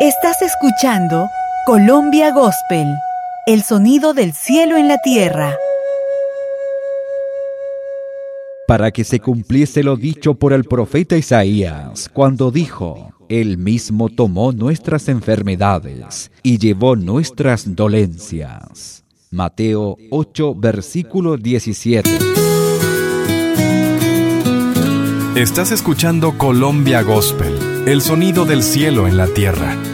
Estás escuchando Colombia Gospel, el sonido del cielo en la tierra. Para que se cumpliese lo dicho por el profeta Isaías, cuando dijo: Él mismo tomó nuestras enfermedades y llevó nuestras dolencias. Mateo 8, versículo 17. Estás escuchando Colombia Gospel, el sonido del cielo en la tierra.